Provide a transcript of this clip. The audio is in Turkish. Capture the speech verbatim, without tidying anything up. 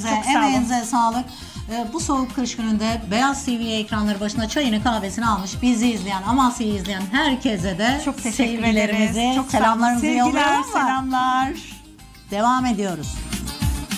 Çok sağ olun. Emeğinize sağlık. Bu soğuk kış gününde Beyaz T V ekranları başında çayını kahvesini almış bizi izleyen, Amasya'yı izleyen herkese de çok teşekkür sevgilerimizi, ederiz. Çok selamlarımızı sevgiler, yolluyoruz. selamlar. Devam ediyoruz.